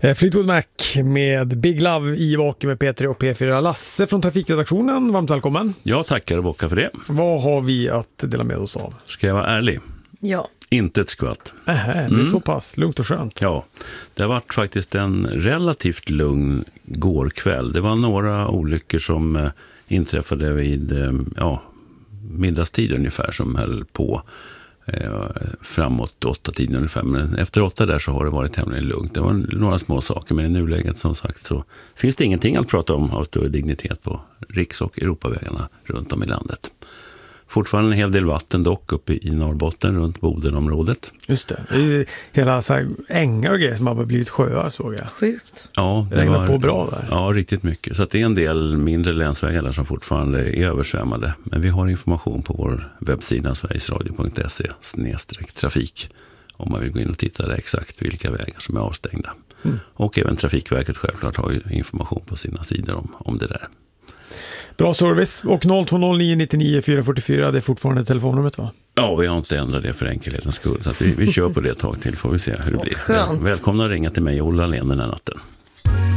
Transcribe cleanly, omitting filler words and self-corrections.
Fleetwood Mac med Big Love i Vaken med P3 och P4. Lasse från trafikredaktionen, varmt välkommen. Jag tackar och bockar för det. Vad har vi att dela med oss av? Ska jag vara ärlig? Ja. Inte ett skvatt. Det är så pass lugnt och skönt. Ja, det har varit faktiskt en relativt lugn gårkväll. Det var några olyckor som inträffade vid middagstid ungefär som höll på framåt 8-tiden ungefär. Men efter 8 där så har det varit tämligen lugnt. Det var några små saker, men i nuläget som sagt så finns det ingenting att prata om av större dignitet på riks- och Europavägarna runt om i landet. Fortfarande en hel del vatten dock uppe i Norrbotten runt Bodenområdet. Just det. Det är hela så här ängar och grejer som har blivit sjöar, såg jag. Sjukt. Ja, det var på bra där. Ja, riktigt mycket. Så att det är en del mindre länsvägar där som fortfarande är översvämmade. Men vi har information på vår webbsida sverigesradio.se/trafik om man vill gå in och titta där exakt vilka vägar som är avstängda. Och även Trafikverket självklart har ju information på sina sidor om det där. Bra service. Och 020 99 444, det är fortfarande telefonnumret, va? Ja, vi har inte ändrat det för enkelhetens skull. Så att vi kör på det ett tag till, får vi se hur det blir. Skönt. Välkomna att ringa till mig och Ola Len den här natten.